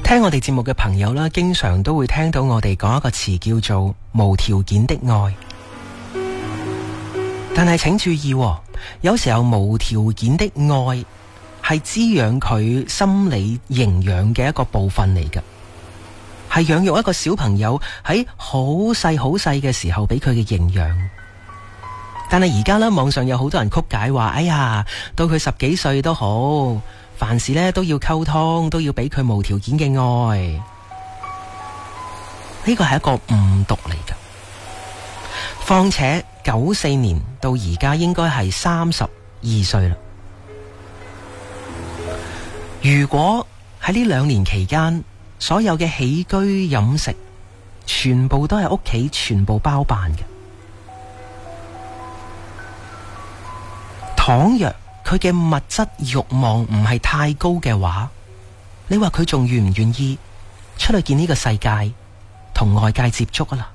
聽我哋節目嘅朋友啦，經常都會聽到我哋講一個詞叫做無條件的愛。但係請注意，有時候無條件的愛係滋養佢心理營養嘅一個部分嚟㗎，係養育一個小朋友喺好細好細嘅時候俾佢嘅營養。但係而家咧，網上有好多人曲解話，哎呀，到佢10幾歲都好，凡事咧都要溝通，都要俾佢無條件嘅愛。呢個係一個誤讀嚟㗎。況且94年到而家應該係32歲啦。如果喺呢2年期間，所有嘅起居飲食全部都係屋企全部包辦嘅，倘若佢嘅物質慾望唔係太高嘅話，你話佢仲願唔願意出去見呢個世界同外界接觸啊啦？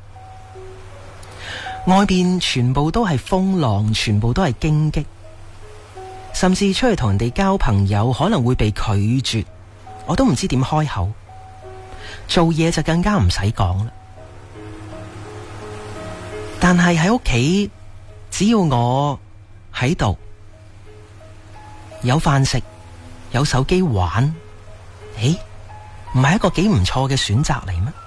外邊全部都係風浪，全部都係荊棘，甚至出去同人哋交朋友可能會被拒絕，我都唔知點開口。做嘢就更加唔使講啦。但係喺屋企，只要我喺度，有飯食，有手機玩，唔係一個幾唔錯嘅選擇嚟咩？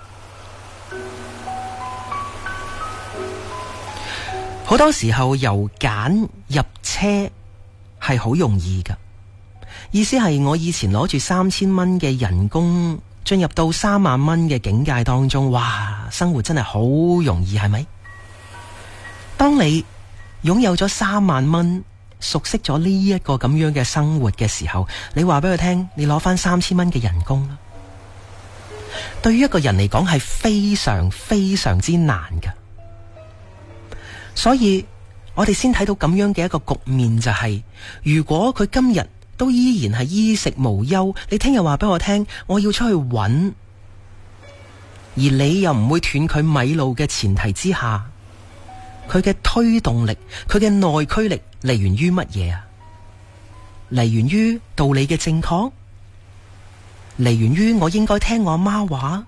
好多時候由揀入車係好容易㗎，意思係我以前攞住3000蚊嘅人工進入到3萬蚊嘅境界當中，哇，生活真係好容易，係咪？當你擁有咗3萬蚊，熟悉咗呢一個咁樣嘅生活嘅時候，你話俾佢聽，你攞翻3000蚊嘅人工啦，對於一個人嚟講係非常非常之難㗎。所以我哋先睇到咁樣嘅一個局面，就係如果佢今日都依然係衣食無憂，你聽日話俾我聽我要出去揾，而你又唔會斷佢米路嘅前提之下，佢嘅推動力，佢嘅內驅力嚟源於乜嘢啊？嚟源於道理嘅正確？嚟源於我應該聽我阿媽話？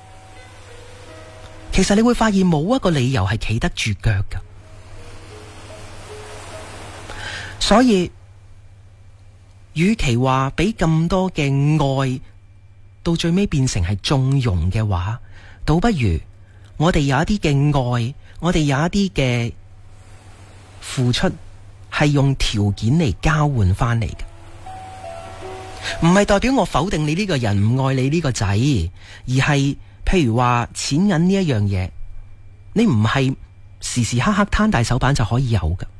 其實你會發現冇一個理由係企得住腳㗎。所以與其話俾咁多嘅愛到最尾變成係縱容嘅話，倒不如我哋有一啲嘅愛，我哋有一啲嘅付出係用條件嚟交換翻嚟嘅，唔係代表我否定你呢個人，唔愛你呢個仔，而係譬如話錢銀呢一樣嘢，你唔係時時刻刻攤大手板就可以有㗎。